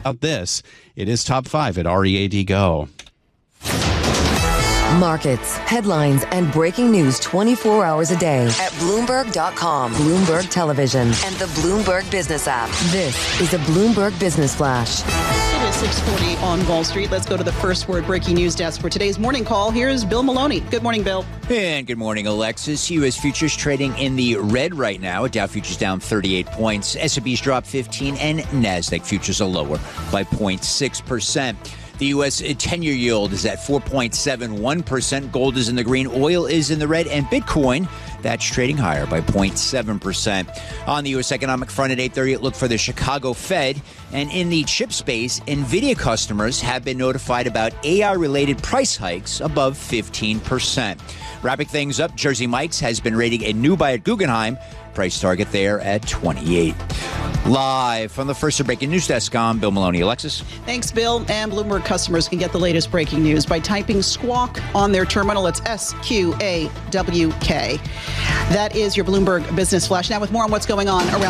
About this, it is top 5 at READ Go. Markets, headlines, and breaking news 24 hours a day at Bloomberg.com, Bloomberg Television, and the Bloomberg Business app. This is a Bloomberg Business Flash. It is 6:40 on Wall Street. Let's go to the First Word breaking news desk for today's morning call. Here's Bill Maloney. Good morning, Bill. And good morning, Alexis. U.S. futures trading in the red right now. Dow futures down 38 points. S&P's dropped 15, and NASDAQ futures are lower by 0.6%. The U.S. 10-year yield is at 4.71%. Gold is in the green. Oil is in the red. And Bitcoin, that's trading higher by 0.7%. On the U.S. economic front at 8:30, look for the Chicago Fed. And in the chip space, NVIDIA customers have been notified about AI-related price hikes above 15%. Wrapping things up, Jersey Mike's has been rating a new buy at Guggenheim. Price target there at 28. Live from the First Word breaking news desk, I'm Bill Maloney. Alexis? Thanks, Bill. And Bloomberg customers can get the latest breaking news by typing Squawk on their terminal. It's SQAWK. That is your Bloomberg Business Flash. Now with more on what's going on around